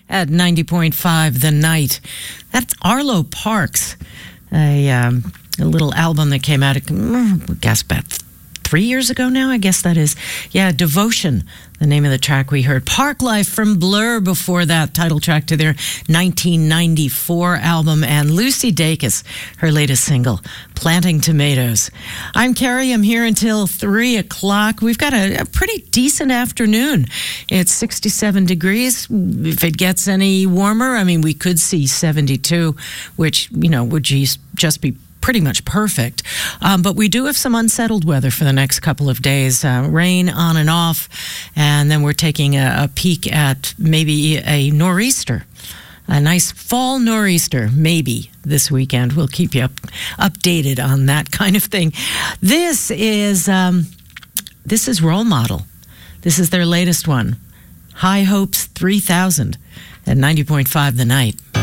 at 90.5 The Night. That's Arlo Parks, a little album that came out, I guess, about 3 years ago now, I guess that is. Yeah, Devotion, the name of the track we heard. Parklife from Blur before that, title track to their 1994 album. And Lucy Dacus, her latest single, Planting Tomatoes. I'm Carrie. I'm here until 3 o'clock. We've got a pretty decent afternoon. It's 67 degrees. If it gets any warmer, I mean, we could see 72, which, would just be pretty much perfect. But we do have some unsettled weather for the next couple of days. Rain on and off. And then we're taking a peek at maybe a nor'easter. A nice fall nor'easter, maybe this weekend. We'll keep you updated on that kind of thing. This is Role Model. This is their latest one. High Hopes 3000 at 90.5 The Night.